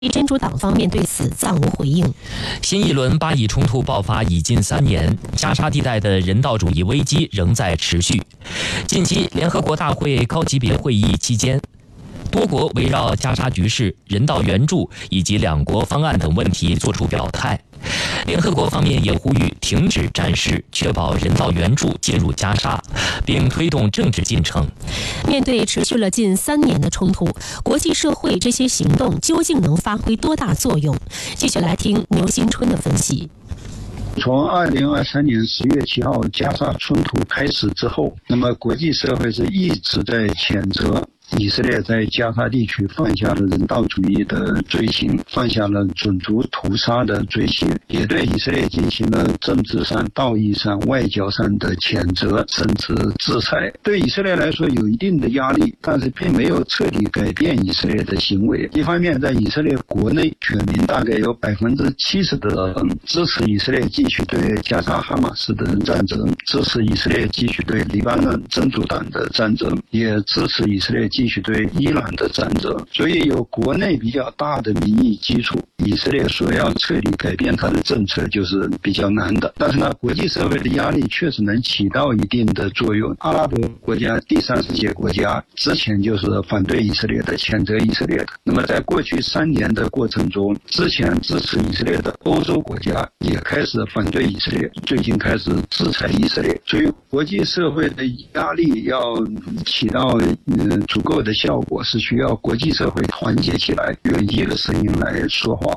真主党方面对此暂无回应。 新一轮巴以冲突爆发已近3年，加沙地带的人道主义危机仍在持续。近期，联合国大会高级别会议期间，多国围绕加沙局势、人道援助以及两国方案等问题作出表态。联合国方面也呼吁停止战事，确保人道援助进入加沙，并推动政治进程。 面对持续了近3年的冲突，国际社会这些行动究竟能发挥多大作用？继续来听牛新春的分析。 从2023年10月7号加沙冲突开始之后，那么国际社会是一直在谴责以色列在加沙地区犯下了人道主义的罪行，犯下了种族屠杀的罪行，也对以色列进行了政治上、道义上、外交上的谴责，甚至制裁。对以色列来说有一定的压力，但是并没有彻底改变以色列的行为。一方面，在以色列国内，全民大概有70%的人支持以色列继续对加沙哈马斯的战争，支持以色列继续对黎巴嫩真主党的战争，也支持以色列继续对伊朗的战争。所以有国内比较大的民意基础，以色列说要彻底改变它的政策就是比较难的。但是呢，国际社会的压力确实能起到一定的作用。阿拉伯国家、第三世界国家之前就是反对以色列的、谴责以色列的。那么在过去3年的过程中，之前支持以色列的欧洲国家也开始反对以色列，最近开始制裁以色列。所以国际社会的压力要起到足够的效果，是需要国际社会团结起来，用一个声音来说话。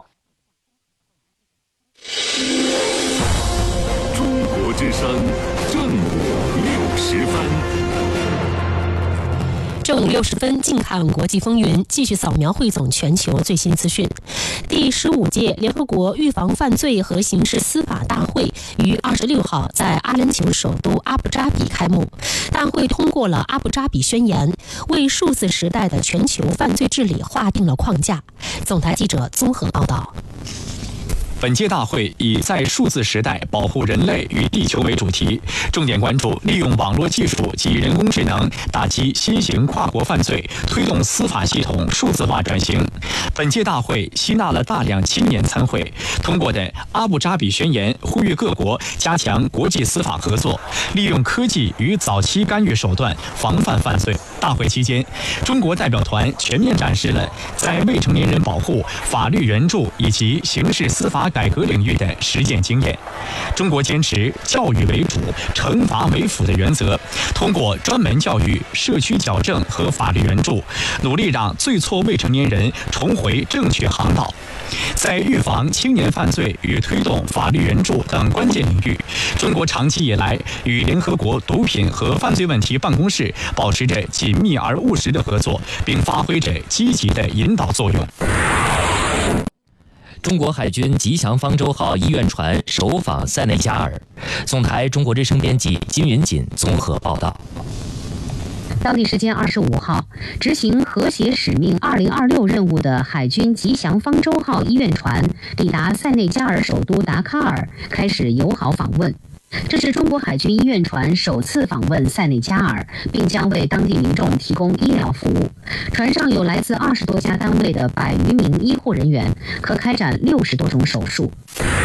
中国之声，正午60分。 正午60分，近看国际风云，继续扫描汇总全球最新资讯。第15届联合国预防犯罪和刑事司法大会于26号在阿联酋首都阿布扎比开幕。大会通过了阿布扎比宣言，为数字时代的全球犯罪治理划定了框架。总台记者综合报道。 本届大会以在数字时代保护人类与地球为主题，重点关注利用网络技术及人工智能打击新型跨国犯罪，推动司法系统数字化转型。本届大会吸纳了大量青年参会，通过的阿布扎比宣言呼吁各国加强国际司法合作，利用科技与早期干预手段防范犯罪。大会期间，中国代表团全面展示了在未成年人保护、法律援助以及刑事司法改革领域的实践经验。中国坚持教育为主、惩罚为辅的原则，通过专门教育、社区矫正和法律援助，努力让罪错未成年人重回正确航道。在预防青年犯罪与推动法律援助等关键领域，中国长期以来与联合国毒品和犯罪问题办公室保持着紧密而务实的合作，并发挥着积极的引导作用。 中国海军吉祥方舟号医院船首访塞内加尔。总台中国之声编辑金云锦综合报道。 当地时间25号，执行和谐使命2026任务的海军吉祥方舟号医院船抵达塞内加尔首都达喀尔，开始友好访问。这是中国海军医院船首次访问塞内加尔，并将为当地民众提供医疗服务。船上有来自20多家单位的100余名医护人员，可开展60多种手术。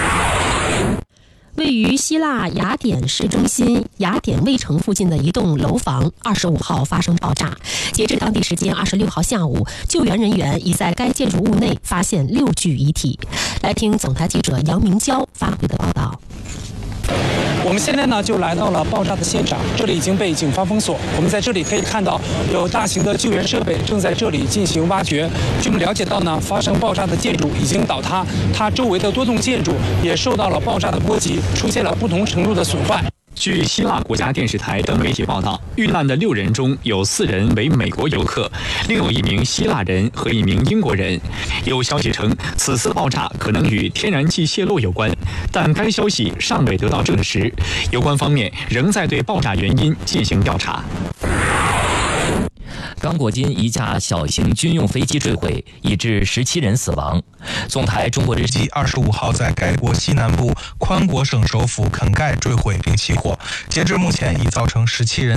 位于希腊雅典市中心雅典卫城附近的一栋楼房25号发生爆炸，截至当地时间26号下午，救援人员已在该建筑物内发现6具遗体。来听总台记者杨明娇发回的报道。 我们现在呢就来到了爆炸的现场，这里已经被警方封锁。我们在这里可以看到有大型的救援设备正在这里进行挖掘。据我们了解到呢，发生爆炸的建筑已经倒塌，它周围的多栋建筑也受到了爆炸的波及，出现了不同程度的损坏。 据希腊国家电视台等媒体报道，遇难的6人中有4人为美国游客，另有1名希腊人和1名英国人。有消息称，此次爆炸可能与天然气泄漏有关，但该消息尚未得到证实。有关方面仍在对爆炸原因进行调查。 刚果金一架小型军用飞机坠毁，已致17人死亡。总台中国之声 25号在该国西南部宽果省首府肯盖坠毁并起火，截至目前已造成17人